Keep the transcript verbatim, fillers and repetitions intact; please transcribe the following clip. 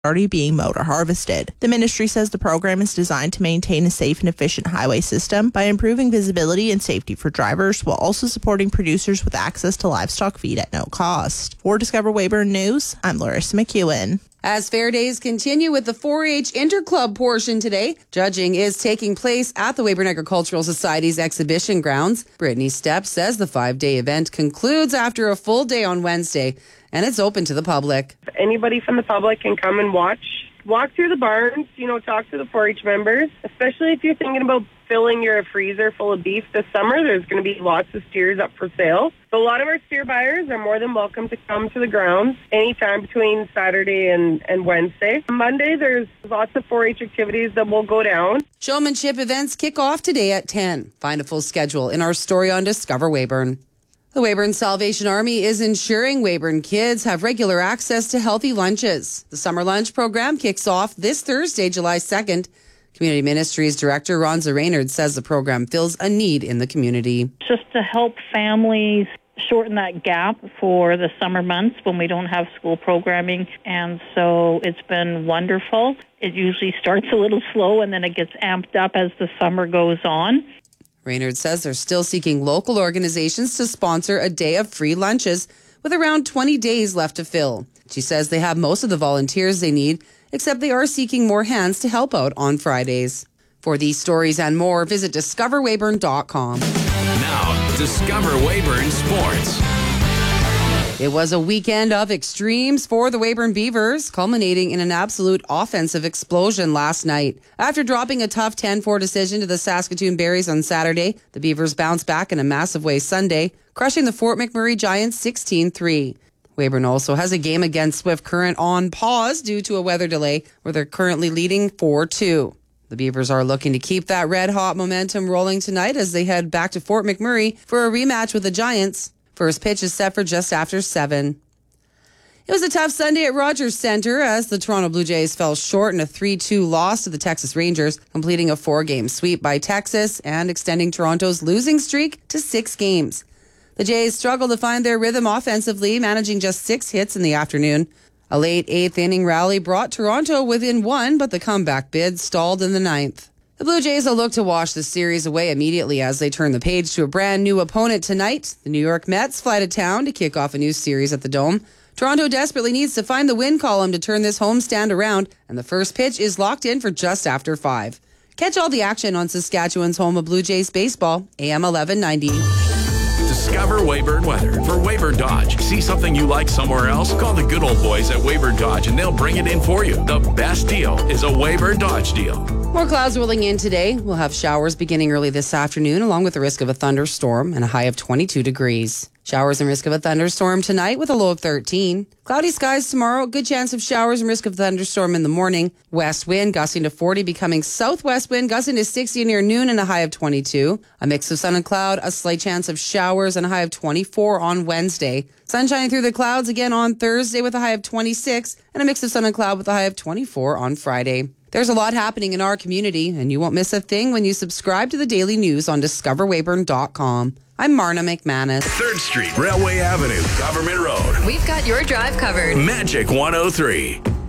already being mowed or harvested. The ministry says the program is designed to maintain a safe and efficient highway system by improving visibility and safety for drivers while also supporting producers with access to livestock feed at no cost. For Discover Weyburn News, I'm Larissa McEwen. As fair days continue with the four H Interclub portion today, judging is taking place at the Weyburn Agricultural Society's exhibition grounds. Brittany Stepp says the five-day event concludes after a full day on Wednesday, and it's open to the public. Anybody from the public can come and watch, walk through the barns, you know, talk to the four H members, especially if you're thinking about filling your freezer full of beef this summer. There's going to be lots of steers up for sale. So a lot of our steer buyers are more than welcome to come to the grounds anytime between Saturday and, and Wednesday. On Monday, there's lots of four H activities that will go down. Showmanship events kick off today at ten. Find a full schedule in our story on Discover Weyburn. The Weyburn Salvation Army is ensuring Weyburn kids have regular access to healthy lunches. The summer lunch program kicks off this Thursday, July second. Community Ministries Director Ronza Raynard says the program fills a need in the community. Just to help families shorten that gap for the summer months when we don't have school programming. And so it's been wonderful. It usually starts a little slow and then it gets amped up as the summer goes on. Raynard says they're still seeking local organizations to sponsor a day of free lunches with around twenty days left to fill. She says they have most of the volunteers they need, except they are seeking more hands to help out on Fridays. For these stories and more, visit discover weyburn dot com. Now, Discover Weyburn Sports. It was a weekend of extremes for the Weyburn Beavers, culminating in an absolute offensive explosion last night. After dropping a tough ten four decision to the Saskatoon Berries on Saturday, the Beavers bounced back in a massive way Sunday, crushing the Fort McMurray Giants sixteen three. Weyburn also has a game against Swift Current on pause due to a weather delay, where they're currently leading four two. The Beavers are looking to keep that red-hot momentum rolling tonight as they head back to Fort McMurray for a rematch with the Giants. First pitch is set for just after seven. It was a tough Sunday at Rogers Centre as the Toronto Blue Jays fell short in a three two loss to the Texas Rangers, completing a four-game sweep by Texas and extending Toronto's losing streak to six games. The Jays struggled to find their rhythm offensively, managing just six hits in the afternoon. A late eighth-inning rally brought Toronto within one, but the comeback bid stalled in the ninth. The Blue Jays will look to wash the series away immediately as they turn the page to a brand new opponent tonight. The New York Mets fly to town to kick off a new series at the Dome. Toronto desperately needs to find the win column to turn this homestand around, and the first pitch is locked in for just after five. Catch all the action on Saskatchewan's home of Blue Jays baseball, A M eleven ninety. Discover Weyburn weather for Weyburn Dodge. See something you like somewhere else? Call the good old boys at Weyburn Dodge and they'll bring it in for you. The best deal is a Weyburn Dodge deal. More clouds rolling in today. We'll have showers beginning early this afternoon, along with the risk of a thunderstorm and a high of twenty-two degrees. Showers and risk of a thunderstorm tonight with a low of thirteen. Cloudy skies tomorrow. Good chance of showers and risk of thunderstorm in the morning. West wind gusting to forty, becoming southwest wind gusting to sixty near noon and a high of twenty-two. A mix of sun and cloud, a slight chance of showers and a high of twenty-four on Wednesday. Sun shining through the clouds again on Thursday with a high of twenty-six and a mix of sun and cloud with a high of twenty-four on Friday. There's a lot happening in our community, and you won't miss a thing when you subscribe to the daily news on discover weyburn dot com. I'm Marna McManus. third Street, Railway Avenue, Government Road. We've got your drive covered. Magic one oh three.